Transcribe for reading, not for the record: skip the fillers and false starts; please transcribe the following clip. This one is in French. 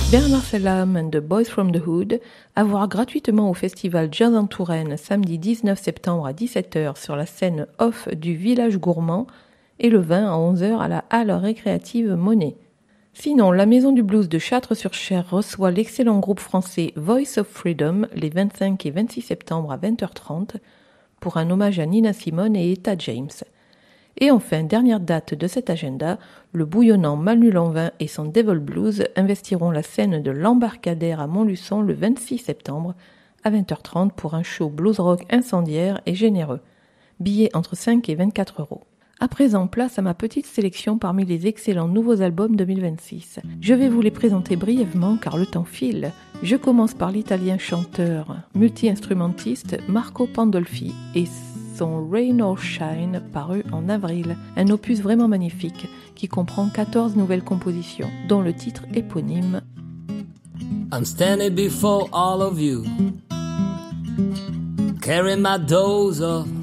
Bernard Salam and the Boys from the Hood, à voir gratuitement au festival Jazz en Touraine samedi 19 septembre à 17h sur la scène off du Village Gourmand et le 20 à 11h à la halle récréative Monet. Sinon, la Maison du Blues de Châtres-sur-Cher reçoit l'excellent groupe français Voice of Freedom les 25 et 26 septembre à 20h30 pour un hommage à Nina Simone et Etta James. Et enfin, dernière date de cet agenda, le bouillonnant Manu Lanvin et son Devil Blues investiront la scène de l'Embarcadère à Montluçon le 26 septembre à 20h30 pour un show blues rock incendiaire et généreux. Billets entre 5 et 24 €. À présent, place à ma petite sélection parmi les excellents nouveaux albums 2026. Je vais vous les présenter brièvement car le temps file. Je commence par l'italien chanteur, multi-instrumentiste Marco Pandolfi et son Rain or Shine paru en avril, un opus vraiment magnifique qui comprend 14 nouvelles compositions, dont le titre éponyme. I'm standing before all of you, carrying my dose of